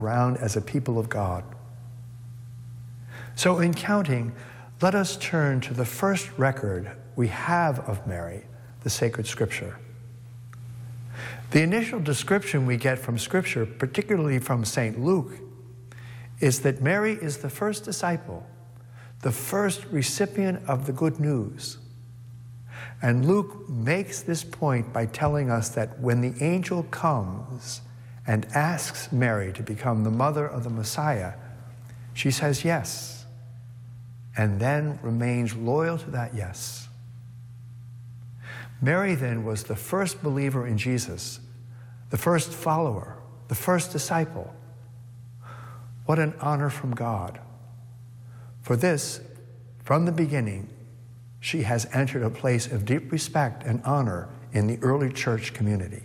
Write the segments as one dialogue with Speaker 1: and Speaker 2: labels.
Speaker 1: around as a people of God. So in counting, let us turn to the first record we have of Mary, the sacred Scripture. The initial description we get from Scripture, particularly from St. Luke, is that Mary is the first disciple, the first recipient of the good news. And Luke makes this point by telling us that when the angel comes and asks Mary to become the mother of the Messiah, she says yes, and then remains loyal to that yes. Mary then was the first believer in Jesus, the first follower, the first disciple. What an honor from God. For this, from the beginning, she has entered a place of deep respect and honor in the early church community.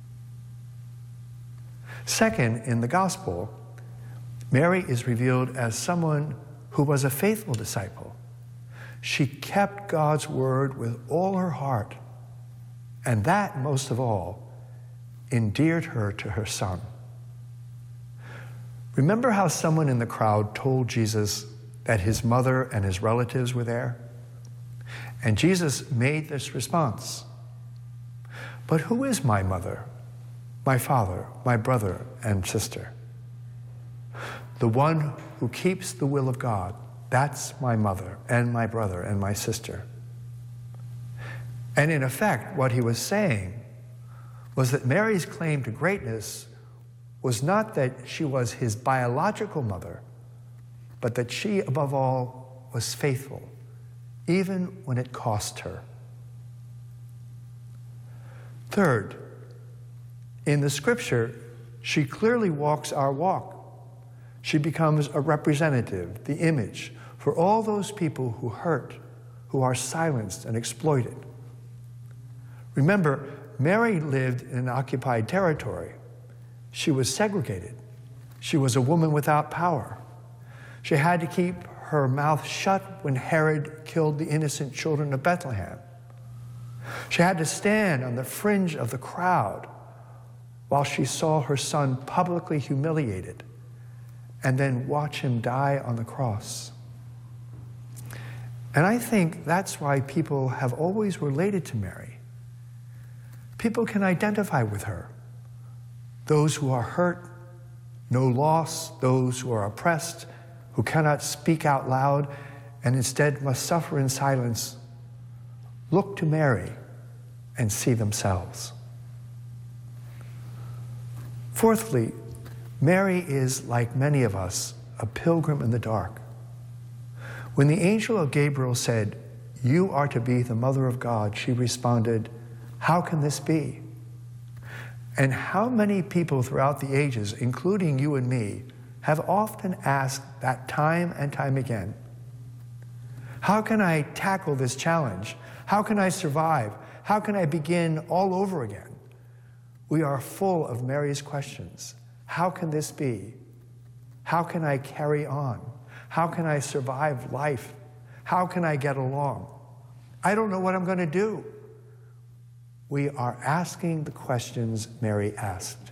Speaker 1: Second, in the gospel, Mary is revealed as someone who was a faithful disciple. She kept God's word with all her heart, and that, most of all, endeared her to her son. Remember how someone in the crowd told Jesus that his mother and his relatives were there? And Jesus made this response: "But who is my mother, my father, my brother and sister? The one who keeps the will of God, that's my mother and my brother and my sister." And in effect, what he was saying was that Mary's claim to greatness was not that she was his biological mother, but that she, above all, was faithful, even when it cost her. Third, in the Scripture, she clearly walks our walk. She becomes a representative, the image, for all those people who hurt, who are silenced and exploited. Remember, Mary lived in an occupied territory. She was segregated. She was a woman without power. She had to keep her mouth shut when Herod killed the innocent children of Bethlehem. She had to stand on the fringe of the crowd while she saw her son publicly humiliated and then watch him die on the cross. And I think that's why people have always related to Mary. People can identify with her. Those who are hurt, know loss, those who are oppressed, who cannot speak out loud and instead must suffer in silence, look to Mary and see themselves. Fourthly, Mary is, like many of us, a pilgrim in the dark. When the angel of Gabriel said, "You are to be the mother of God," she responded, "How can this be?" And how many people throughout the ages, including you and me, have often asked that time and time again. How can I tackle this challenge? How can I survive? How can I begin all over again? We are full of Mary's questions. How can this be? How can I carry on? How can I survive life? How can I get along? I don't know what I'm going to do. We are asking the questions Mary asked.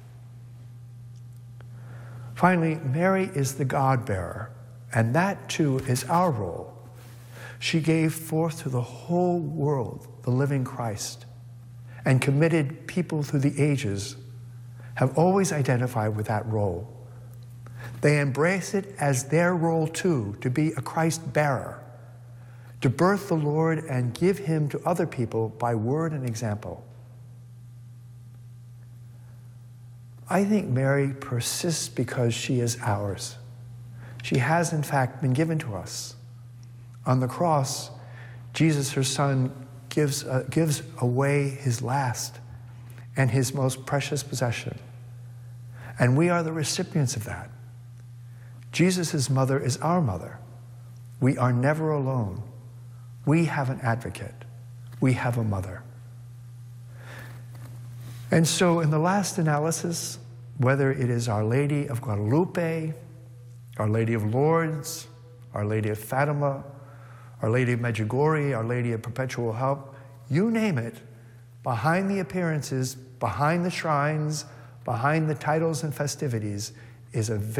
Speaker 1: Finally, Mary is the God-bearer, and that too is our role. She gave forth to the whole world the living Christ, and committed people through the ages have always identified with that role. They embrace it as their role too, to be a Christ-bearer, to birth the Lord and give him to other people by word and example. I think Mary persists because she is ours. She has, in fact, been given to us. On the cross, Jesus, her son, gives away his last and his most precious possession. And we are the recipients of that. Jesus' mother is our mother. We are never alone. We have an advocate. We have a mother. And so in the last analysis, whether it is Our Lady of Guadalupe, Our Lady of Lourdes, Our Lady of Fatima, Our Lady of Medjugorje, Our Lady of Perpetual Help, you name it, behind the appearances, behind the shrines, behind the titles and festivities, is a